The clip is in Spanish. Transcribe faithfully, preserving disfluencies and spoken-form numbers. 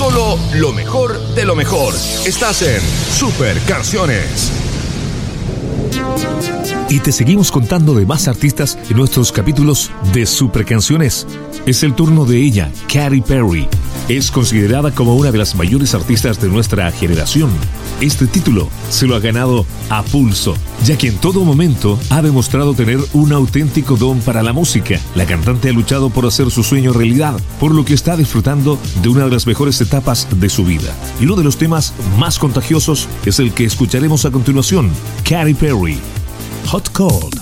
Solo lo mejor de lo mejor. Estás en Super Canciones. Y te seguimos contando de más artistas en nuestros capítulos de Super Canciones. Es el turno de ella, Katy Perry. Es considerada como una de las mayores artistas de nuestra generación. Este título se lo ha ganado a pulso, ya que en todo momento ha demostrado tener un auténtico don para la música. La cantante ha luchado por hacer su sueño realidad, por lo que está disfrutando de una de las mejores etapas de su vida. Y uno de los temas más contagiosos es el que escucharemos a continuación, Katy Perry, Hot Cold.